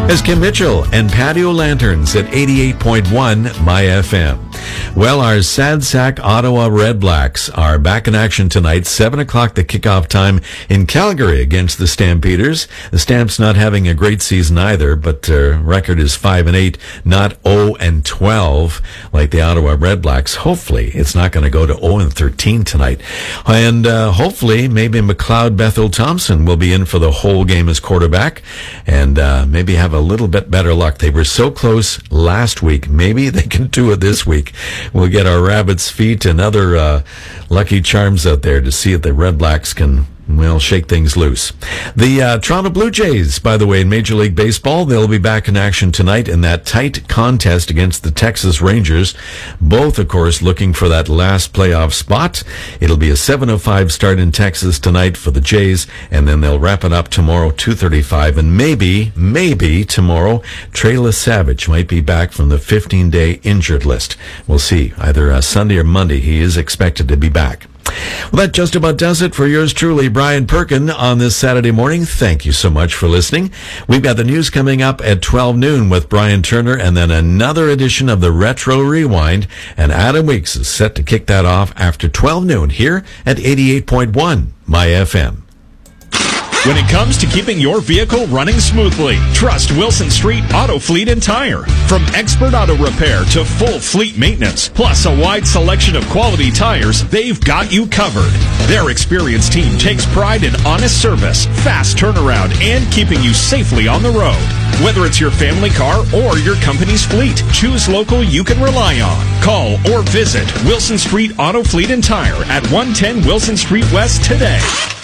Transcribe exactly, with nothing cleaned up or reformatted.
As Kim Mitchell and Patio Lanterns at eighty-eight point one My F M. Well, our sad sack Ottawa Red Blacks are back in action tonight, seven o'clock the kickoff time in Calgary against the Stampeders. The Stamps not having a great season either, but their record is five and eight, not oh and twelve like the Ottawa Red Blacks. Hopefully, it's not going to go to oh and thirteen tonight. And uh, hopefully, maybe McLeod Bethel Thompson will be in for the whole game as quarterback and uh, maybe have a little bit better luck. They were so close last week. Maybe they can do it this week. We'll get our rabbit's feet and other uh, lucky charms out there to see if the Red Blacks can, well, shake things loose. The uh, Toronto Blue Jays, by the way, in Major League Baseball, they'll be back in action tonight in that tight contest against the Texas Rangers. Both, of course, looking for that last playoff spot. It'll be a seven oh five start in Texas tonight for the Jays, and then they'll wrap it up tomorrow, two thirty-five. And maybe, maybe tomorrow, Trey LaSavage might be back from the fifteen-day injured list. We'll see. Either uh, Sunday or Monday, he is expected to be back. Well, that just about does it for yours truly, Brian Perkin, on this Saturday morning. Thank you so much for listening. We've got the news coming up at twelve noon with Brian Turner, and then another edition of the Retro Rewind, and Adam Weeks is set to kick that off after twelve noon here at eighty-eight point one My F M. When it comes to keeping your vehicle running smoothly, trust Wilson Street Auto Fleet and Tire. From expert auto repair to full fleet maintenance, plus a wide selection of quality tires, they've got you covered. Their experienced team takes pride in honest service, fast turnaround, and keeping you safely on the road. Whether it's your family car or your company's fleet, choose local you can rely on. Call or visit Wilson Street Auto Fleet and Tire at one ten Wilson Street West today.